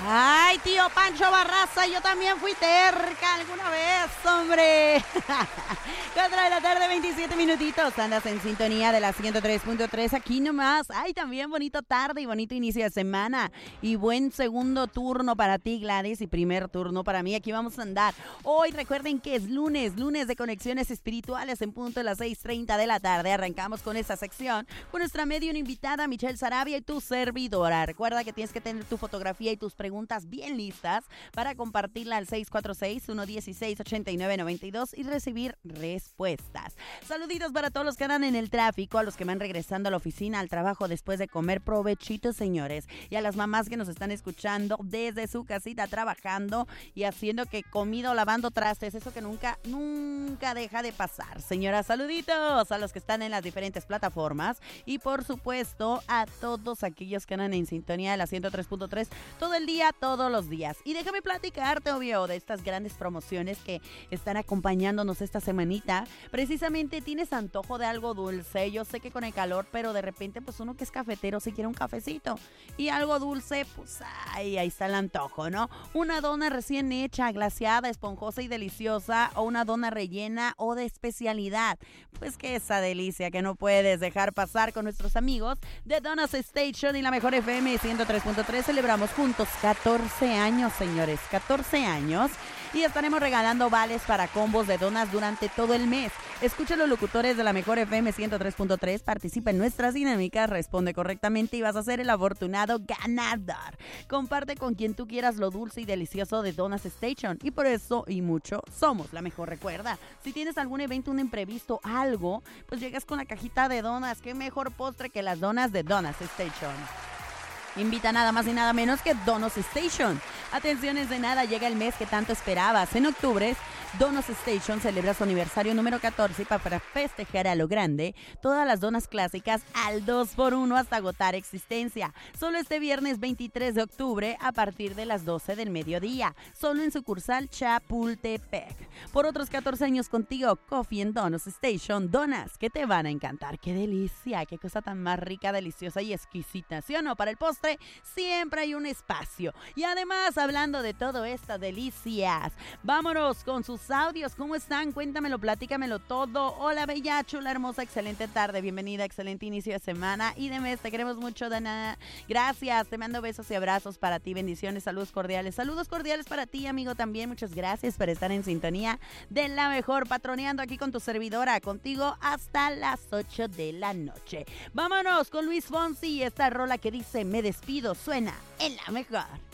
Ay, tío Pancho Barraza, yo también fui terca alguna vez, hombre. 4 de la tarde, 27 minutitos. Andas en sintonía de la 103.3 aquí nomás. Ay, también bonito tarde y bonito inicio de semana. Y buen segundo turno para ti, Gladys, y primer turno para mí. Aquí vamos a andar. Hoy recuerden que es lunes de conexiones espirituales en punto de las 6:30 de la tarde. Arrancamos con esta sección con nuestra medium invitada, Michelle Sarabia, y tu servidora. Recuerda que tienes que tener tu fotografía y tus preguntas bien listas para compartirla al 646-116-8992 y recibir respuestas. Saluditos para todos los que andan en el tráfico, a los que van regresando a la oficina, al trabajo después de comer. Provechito, señores, y a las mamás que nos están escuchando desde su casita trabajando y haciendo que comida o lavando trastes, eso que nunca deja de pasar. Señoras, saluditos a los que están en las diferentes plataformas y por supuesto a todos aquellos que andan en sintonía de la 103.3 todo el día, todos los días. Y déjame platicarte, obvio, de estas grandes promociones que están acompañándonos esta semanita. Precisamente tienes antojo de algo dulce. Yo sé que con el calor, pero de repente pues uno que es cafetero se quiere un cafecito y algo dulce, pues ahí está el antojo, ¿no? Una dona recién hecha, glaseada, esponjosa y deliciosa, o una dona rellena o de especialidad. Pues que esa delicia que no puedes dejar pasar. Con nuestros amigos de Donas Station y la Mejor FM 103.3 celebramos juntos 14 años, señores, 14 años, y estaremos regalando vales para combos de donas durante todo el mes. Escucha a los locutores de la Mejor FM 103.3, participa en nuestras dinámicas, responde correctamente y vas a ser el afortunado ganador. Comparte con quien tú quieras lo dulce y delicioso de Donas Station, y por eso y mucho somos la mejor. Recuerda, si tienes algún evento, un imprevisto, algo, pues llegas con la cajita de donas. Qué mejor postre que las donas de Donas Station. Invita nada más y nada menos que Donos Station. Atenciones de nada, llega el mes que tanto esperabas. En octubre, Donos Station celebra su aniversario número 14 para festejar a lo grande todas las donas clásicas al 2x1 hasta agotar existencia. Solo este viernes 23 de octubre a partir de las 12 del mediodía. Solo en sucursal Chapultepec. Por otros 14 años contigo, Coffee en Donos Station. Donas que te van a encantar. ¡Qué delicia! ¡Qué cosa tan más rica, deliciosa y exquisita! ¿Sí o no? Para el postre siempre hay un espacio. Y además, hablando de todo estas delicias, vámonos con sus audios. ¿Cómo están? Cuéntamelo, platícamelo todo. Hola, bella, chula, hermosa, excelente tarde, bienvenida, excelente inicio de semana y de mes. Te queremos mucho, Dana. Gracias, te mando besos y abrazos para ti, bendiciones, saludos cordiales para ti, amigo, también. Muchas gracias por estar en sintonía de la mejor, patroneando aquí con tu servidora, contigo hasta las 8 de la noche. Vámonos con Luis Fonsi y esta rola que dice: me despido, suena en la mejor.